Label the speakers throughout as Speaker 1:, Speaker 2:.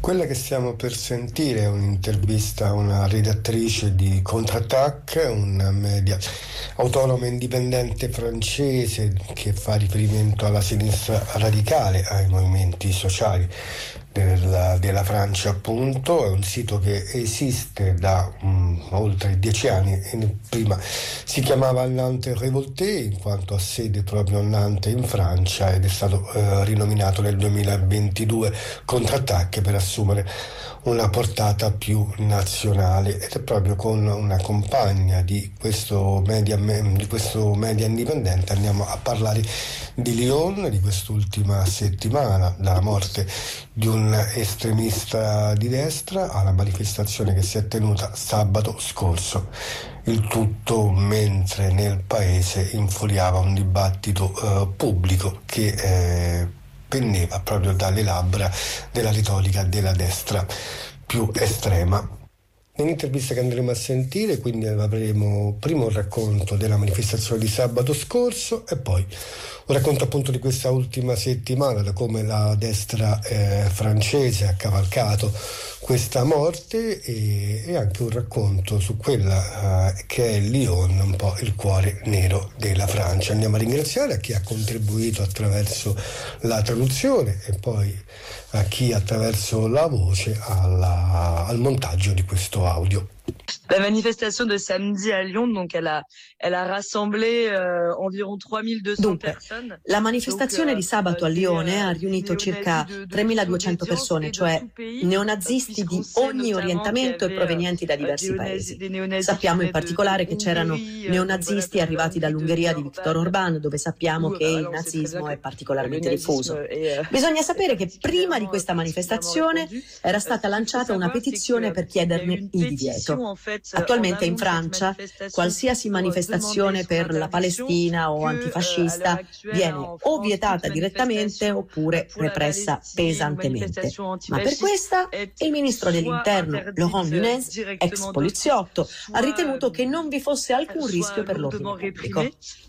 Speaker 1: Quella che stiamo per sentire è un'intervista a una redattrice di Contre-Attaque, una media autonoma indipendente francese che fa riferimento alla sinistra radicale, ai movimenti sociali della Francia, appunto. È un sito che esiste da oltre 10 anni. Prima si chiamava Nantes Révolté in quanto ha sede proprio a Nantes in Francia, ed è stato rinominato nel 2022 Contre-Attaque per assumere una portata più nazionale, ed è proprio con una compagna di questo media indipendente andiamo a parlare di Lyon, di quest'ultima settimana, dalla morte di un estremista di destra alla manifestazione che si è tenuta sabato scorso. Il tutto mentre nel paese infuriava un dibattito pubblico che pendeva proprio dalle labbra della retorica della destra più estrema. Nell'intervista che andremo a sentire, quindi, avremo prima un racconto della manifestazione di sabato scorso e poi un racconto appunto di questa ultima settimana, da come la destra francese ha cavalcato questa morte, e anche un racconto su quella che è Lyon, un po' il cuore nero della Francia. Andiamo a ringraziare a chi ha contribuito attraverso la traduzione e poi a chi attraverso la voce al montaggio di questo audio.
Speaker 2: La manifestation de samedi à Lyon, donc elle a rassemblé environ 3200 personnes.
Speaker 3: La manifestazione di sabato a Lione ha riunito circa 3200 persone, cioè neonazisti di ogni orientamento e provenienti da diversi paesi. Sappiamo in particolare che c'erano neonazisti arrivati dall'Ungheria di Viktor Orbán, dove sappiamo che il nazismo è particolarmente diffuso. Bisogna sapere che prima di questa manifestazione era stata lanciata una petizione per chiederne il divieto. Attualmente in Francia qualsiasi manifestazione per la Palestina o antifascista viene o vietata direttamente oppure repressa pesantemente. Ma per questa il ministro dell'Interno, Laurent Nunez, ex poliziotto, ha ritenuto che non vi fosse alcun rischio per l'ordine pubblico.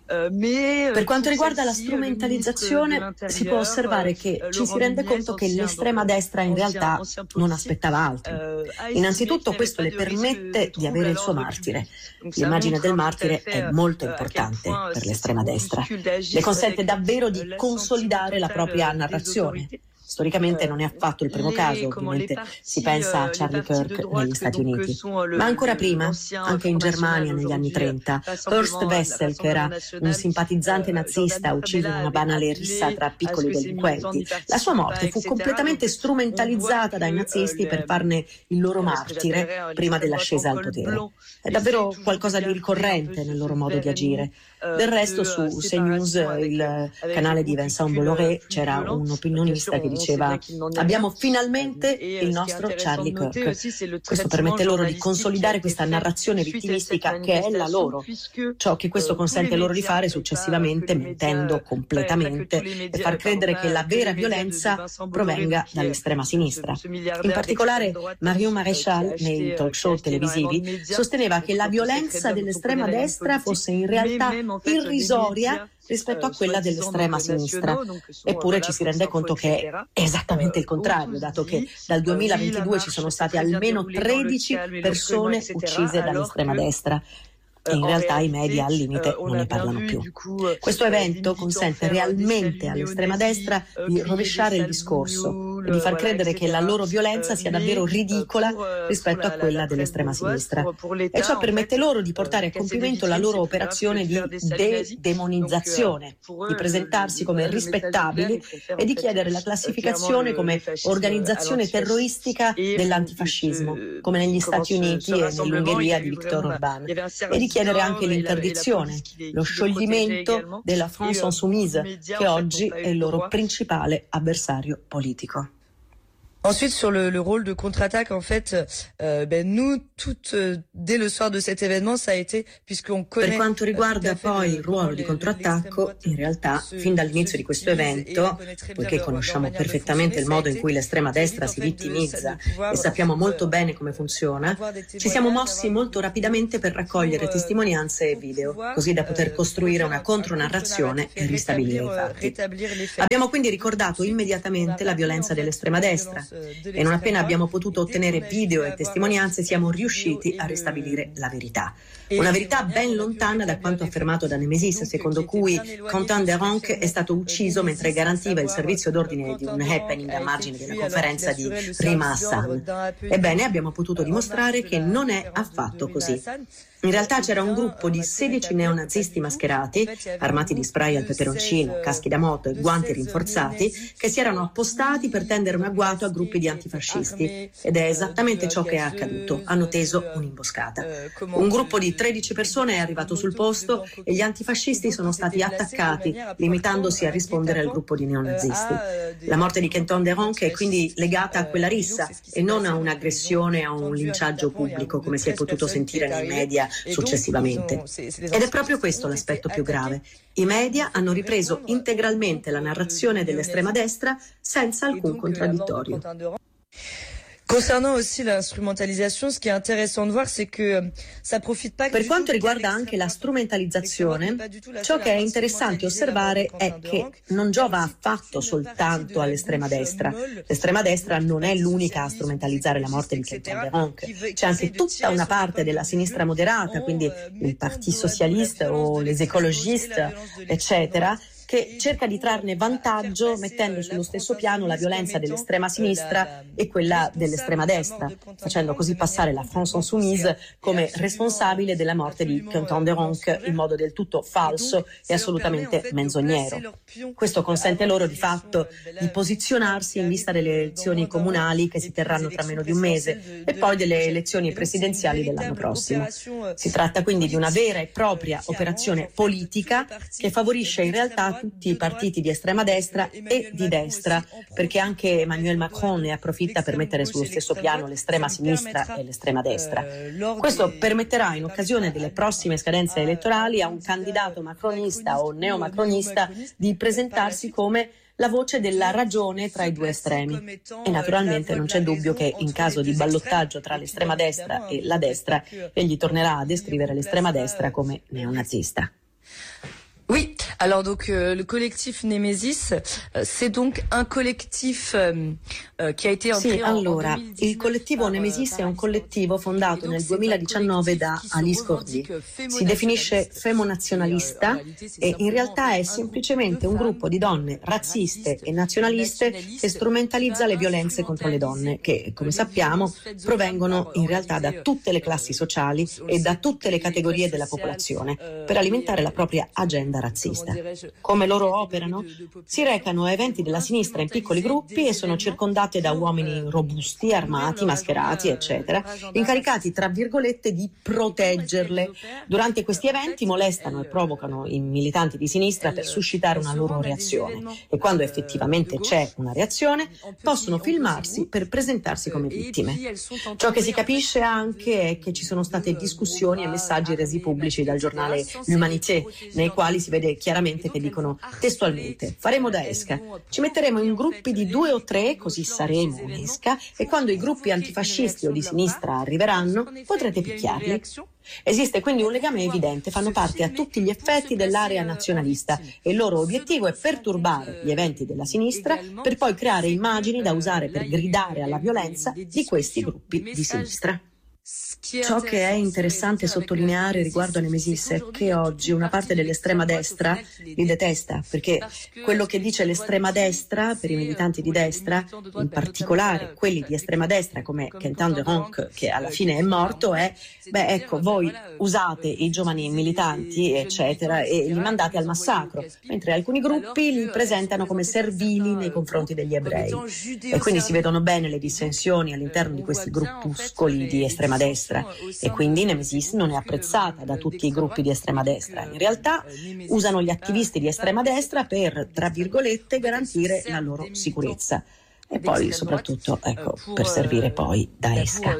Speaker 3: Per quanto riguarda la strumentalizzazione, si può osservare che ci si rende conto che l'estrema destra in realtà non aspettava altro. Innanzitutto questo le permette di avere il suo martire. L'immagine del martire è molto importante per l'estrema destra. Le consente davvero di consolidare la propria narrazione. Storicamente non è affatto il primo caso, ovviamente si pensa a Charlie Kirk negli Stati Uniti, ma ancora prima, anche in Germania negli anni 30, Horst Wessel, che era un simpatizzante nazista ucciso in una banale rissa tra piccoli delinquenti, la sua morte fu completamente strumentalizzata dai nazisti per farne il loro martire prima dell'ascesa al potere. È davvero qualcosa di ricorrente nel loro modo di agire. Del resto su CNews, il canale di Vincent Bolloré, c'era un opinionista che diceva: abbiamo finalmente il nostro Charlie Kirk. Questo permette loro di consolidare questa narrazione vittimistica che è la loro, ciò che questo consente loro di fare successivamente mentendo completamente e far credere che la vera violenza provenga dall'estrema sinistra. In particolare Marion Maréchal nei talk show televisivi sosteneva che la violenza dell'estrema destra fosse in realtà irrisoria rispetto a quella dell'estrema sinistra. Eppure ci si rende conto che è esattamente il contrario, dato che dal 2022 ci sono state almeno 13 persone uccise dall'estrema destra. E in realtà i media al limite non ne parlano più. Questo evento consente realmente all'estrema destra di rovesciare il discorso e di far credere che la loro violenza sia davvero ridicola rispetto a quella dell'estrema sinistra. E ciò permette loro di portare a compimento la loro operazione di demonizzazione, di presentarsi come rispettabili e di chiedere la classificazione come organizzazione terroristica dell'antifascismo, come negli Stati Uniti e nell'Ungheria di Viktor Orbán, e di chiedere anche l'interdizione, lo scioglimento della France Insoumise, che oggi è il loro principale avversario politico.
Speaker 2: Ensuite, sur le rôle de Contre-Attaque, en fait, nous, dès le soir de cet événement, ça a été, puisqu'on connaît...
Speaker 3: Per quanto riguarda poi il ruolo di Contre-Attacco, in realtà, fin dall'inizio di questo evento, poiché conosciamo perfettamente il modo in cui l'estrema destra si vittimizza e sappiamo molto bene come funziona, ci siamo mossi molto rapidamente per raccogliere testimonianze e video, così da poter costruire una contronarrazione e ristabilire i fatti. Abbiamo quindi ricordato immediatamente la violenza dell'estrema destra, e non appena abbiamo potuto ottenere video e testimonianze siamo riusciti a ristabilire la verità. Una verità ben lontana da quanto affermato da Nemesis, secondo cui Quentin Deronck è stato ucciso mentre garantiva il servizio d'ordine di un happening a margine della conferenza di Rima Hassan. Ebbene, abbiamo potuto dimostrare che non è affatto così. In realtà c'era un gruppo di 16 neonazisti mascherati, armati di spray al peperoncino, caschi da moto e guanti rinforzati, che si erano appostati per tendere un agguato a gruppi di antifascisti. Ed è esattamente ciò che è accaduto. Hanno teso un'imboscata. Un gruppo di 13 persone è arrivato sul posto e gli antifascisti sono stati attaccati, limitandosi a rispondere al gruppo di neonazisti. La morte di Quentin Deronck è quindi legata a quella rissa e non a un'aggressione, a un linciaggio pubblico, come si è potuto sentire nei media successivamente. Ed è proprio questo l'aspetto più grave. I media hanno ripreso integralmente la narrazione dell'estrema destra senza alcun contraddittorio.
Speaker 2: Concernant aussi l'instrumentalisation, ce qui est intéressant de voir, c'est que ça profite pas.
Speaker 3: Per quanto riguarda anche la strumentalizzazione, ciò che è interessante osservare è che non giova affatto soltanto all'estrema destra. L'estrema destra non è l'unica a strumentalizzare la morte di Quentin Deronck. C'è anche tutta una parte della sinistra moderata, quindi il Parti Socialiste o les écologistes, eccetera, che cerca di trarne vantaggio mettendo sullo stesso piano la violenza dell'estrema sinistra e quella dell'estrema destra, facendo così passare la France Insoumise come responsabile della morte di Quentin Deronck in modo del tutto falso e assolutamente menzognero. Questo consente loro di fatto di posizionarsi in vista delle elezioni comunali che si terranno tra meno di un mese e poi delle elezioni presidenziali dell'anno prossimo. Si tratta quindi di una vera e propria operazione politica che favorisce in realtà tutti i partiti di estrema destra e di destra, perché anche Emmanuel Macron ne approfitta per mettere sullo stesso piano l'estrema sinistra e l'estrema destra. Questo permetterà in occasione delle prossime scadenze elettorali a un candidato macronista o neomacronista di presentarsi come la voce della ragione tra i due estremi. E naturalmente non c'è dubbio che in caso di ballottaggio tra l'estrema destra e la destra, egli tornerà a descrivere l'estrema destra come neonazista.
Speaker 2: Oui, alors donc le collectif Nemesis, c'est donc un collectif qui a été
Speaker 3: Sì, allora, il collettivo Nemesis è un collettivo fondato nel 2019 da Alice Cordy. Si definisce femonazionalista e in realtà è semplicemente un gruppo di donne razziste e nazionaliste che strumentalizza le violenze contro le donne, che, come sappiamo, provengono in realtà da tutte le classi sociali e da tutte le categorie della popolazione, per alimentare la propria agenda razzista. Come loro operano? Si recano a eventi della sinistra in piccoli gruppi e sono circondate da uomini robusti, armati, mascherati, eccetera, incaricati, tra virgolette, di proteggerle. Durante questi eventi molestano e provocano i militanti di sinistra per suscitare una loro reazione e quando effettivamente c'è una reazione possono filmarsi per presentarsi come vittime. Ciò che si capisce anche è che ci sono state discussioni e messaggi resi pubblici dal giornale L'Humanité, nei quali si vede chiaramente che dicono testualmente: faremo da esca, ci metteremo in gruppi di 2 o 3, così saremo un'esca, e quando i gruppi antifascisti o di sinistra arriveranno potrete picchiarli. Esiste quindi un legame evidente, fanno parte a tutti gli effetti dell'area nazionalista e il loro obiettivo è perturbare gli eventi della sinistra per poi creare immagini da usare per gridare alla violenza di questi gruppi di sinistra. Ciò che è interessante sottolineare riguardo a Nemesis è che oggi una parte dell'estrema destra li detesta, perché quello che dice l'estrema destra per i militanti di destra, in particolare quelli di estrema destra come Quentin Deronck, che alla fine è morto, è ecco, voi usate i giovani militanti eccetera e li mandate al massacro, mentre alcuni gruppi li presentano come servili nei confronti degli ebrei. E quindi si vedono bene le dissensioni all'interno di questi gruppuscoli di estrema destra e quindi Nemesis non è apprezzata da tutti i gruppi di estrema destra. In realtà usano gli attivisti di estrema destra per, tra virgolette, garantire la loro sicurezza e poi soprattutto per servire poi da esca.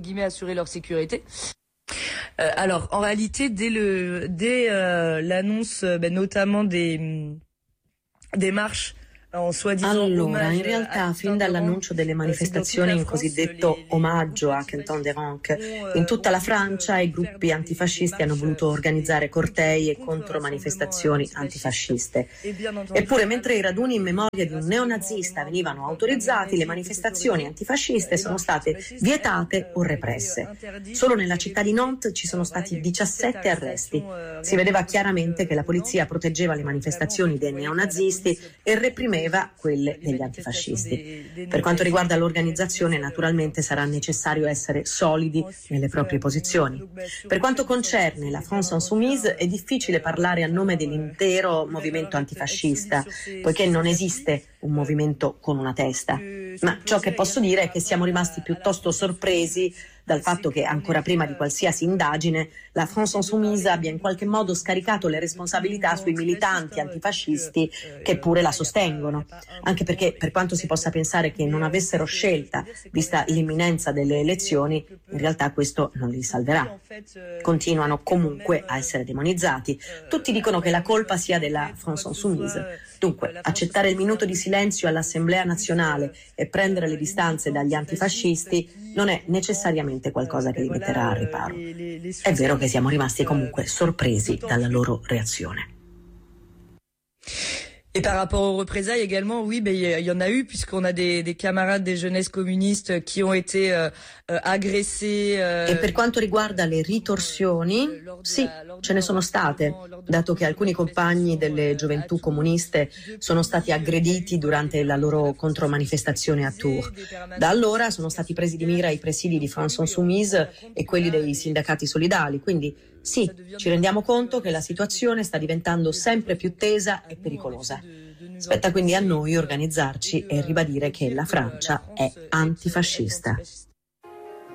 Speaker 2: Alors en réalité dès l'annonce notamment des marches
Speaker 3: Allora, in realtà, fin dall'annuncio delle manifestazioni in cosiddetto omaggio a Quentin de Renck, in tutta la Francia i gruppi antifascisti hanno voluto organizzare cortei e contromanifestazioni antifasciste. Eppure, mentre i raduni in memoria di un neonazista venivano autorizzati, le manifestazioni antifasciste sono state vietate o represse. Solo nella città di Nantes ci sono stati 17 arresti. Si vedeva chiaramente che la polizia proteggeva le manifestazioni dei neonazisti e reprimeva quelle degli antifascisti. Per quanto riguarda l'organizzazione, naturalmente sarà necessario essere solidi nelle proprie posizioni. Per quanto concerne la France Insoumise, è difficile parlare a nome dell'intero movimento antifascista, poiché non esiste un movimento con una testa. Ma ciò che posso dire è che siamo rimasti piuttosto sorpresi dal fatto che ancora prima di qualsiasi indagine la France Insoumise abbia in qualche modo scaricato le responsabilità sui militanti antifascisti che pure la sostengono, anche perché per quanto si possa pensare che non avessero scelta vista l'imminenza delle elezioni, in realtà questo non li salverà. Continuano comunque a essere demonizzati. Tutti dicono che la colpa sia della France Insoumise. Dunque, accettare il minuto di silenzio all'Assemblea nazionale e prendere le distanze dagli antifascisti non è necessariamente qualcosa che li metterà al riparo. È vero che siamo rimasti comunque sorpresi dalla loro reazione.
Speaker 2: Et par rapport aux représailles également, oui, il y en a eu, puisqu'on a des camarades des jeunesses communistes qui ont été agressés.
Speaker 3: E per quanto riguarda le ritorsioni, sì, ce ne sono state, dato che alcuni compagni delle gioventù comuniste sono stati aggrediti durante la loro contromanifestazione a Tours. Da allora sono stati presi di mira i presidi di France Insoumise e quelli dei sindacati solidali, quindi sì, ci rendiamo conto che la situazione sta diventando sempre più tesa e pericolosa. Spetta quindi a noi organizzarci e ribadire che la Francia è antifascista.